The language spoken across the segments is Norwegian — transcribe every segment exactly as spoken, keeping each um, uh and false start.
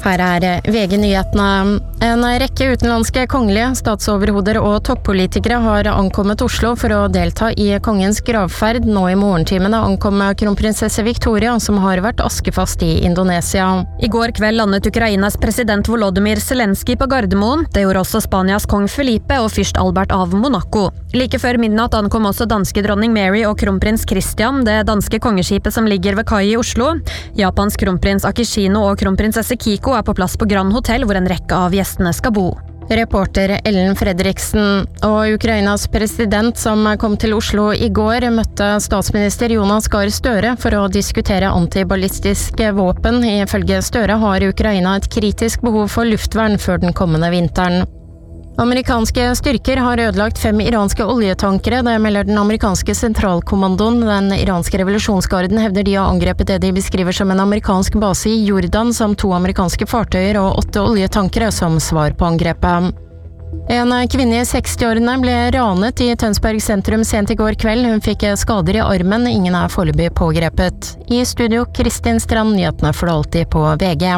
Her er V G-nyhetene. En rekke utenlandske kongelige, statsoverhoder og toppolitikere har ankommet Oslo for å delta i kongens gravferd. Nå i morgentimene ankom kronprinsesse Victoria, som har vært askefast i Indonesia. I går kveld landet Ukrainas president Volodymyr Zelensky på Gardermoen. Det gjorde også Spanias kong Felipe og fyrst Albert av Monaco. Like før midnatt ankom også danske dronning Mary og kronprins Christian, det danske kongeskipet som ligger ved kai i Oslo. Japans kronprins Akishino og kronprinsesse Kiko er på plass på Grand Hotel, hvor en rekke av gjestene skal bo. Reporter Ellen Fredriksen. Og Ukrainas president som kom til Oslo i går møtte statsminister Jonas Gahr Støre for å diskutere antiballistiske våpen. Ifølge Støre har Ukraina et kritisk behov for luftvern før den kommende vinteren. Amerikanske styrker har ødelagt fem iranske oljetankere, det melder den amerikanske sentralkommandoen. Den iranske revolusjonsgarden hevder de har angrepet det de beskriver som en amerikansk base i Jordan, samt to amerikanske fartøyer og åtte oljetankere som svar på angrepet. En kvinne i sekstiårene ble ranet i Tønsberg sentrum sent i går kveld. Hun fikk skader i armen, ingen er foreløpig pågrepet. I studio Kristin Strand, nyhetene for alltid på V G.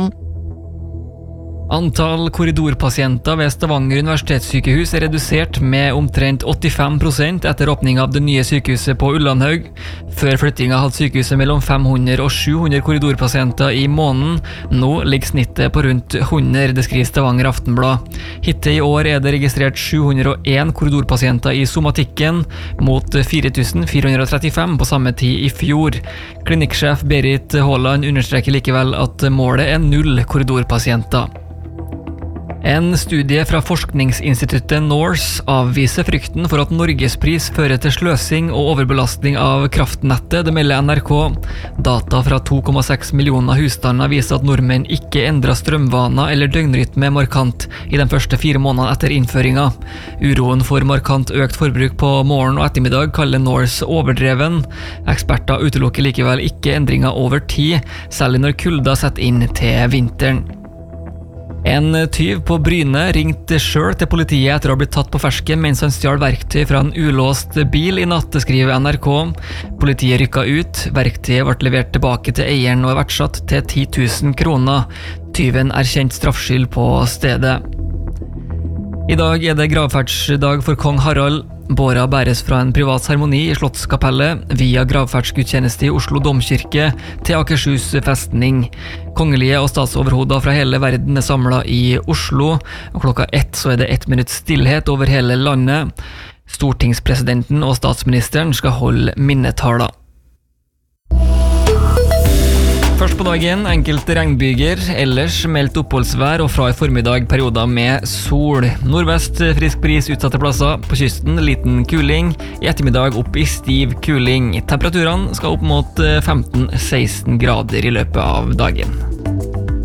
Antall korridorpasienter ved Stavanger universitetssykehus er redusert med omtrent åttifem prosent etter åpning av det nye sykehuset på Ullandhaug. Før flyttinga hadde sykehuset mellom fem hundre og sju hundre korridorpasienter i måneden. Nå ligger snittet på rundt hundre, det skriver Stavanger Aftenblad. Hittil i år er det registrert sju hundre og en korridorpasienter i somatikken, mot fire tusen fire hundre og trettifem på samme tid i fjor. Klinikksjef Berit Haaland understreker likevel at målet er null korridorpasienter. En studie fra forskningsinstituttet Norse avviser frykten for at Norgespris fører til sløsing og overbelastning av kraftnettet, det melder N R K. Data fra to komma seks millioner husstander viser at nordmenn ikke endret strømvaner eller døgnrytme markant i de første fire månedene etter innføringa. Uroen for markant økt forbruk på morgen og ettermiddag kaller Norse overdreven. Eksperter utelukker likevel ikke endringer over tid, særlig når kulda setter inn til vinteren. En tyv på Bryne ringte selv til politiet etter å ha blitt tatt på fersken mens han stjal verktøy fra en ulåst bil i natt, skriver N R K. Politiet rykket ut, verktøyet ble levert tilbake til eieren og er verdsatt til ti tusen kroner. Tyven erkjent straffskyld på stedet. I dag er det gravferdsdag for kong Harald. Båra bæres fra en privat seremoni i Slottskapellet via gravferdsgudstjeneste i Oslo domkirke til Akershus festning. Kongelige og statsoverhoder fra hele verden er samlet i Oslo, og klokka ett så er det ett minutt stillhet over hele landet. Stortingspresidenten og statsministeren skal holde minnetaler. Først på dagen, enkelte regnbyger, ellers meldt oppholdsvær og fra i formiddag perioder med sol. Nordvest frisk bris utsatte plasser, på kysten liten kuling, i ettermiddag opp i stiv kuling. Temperaturene skal opp mot femten til seksten grader i løpet av dagen.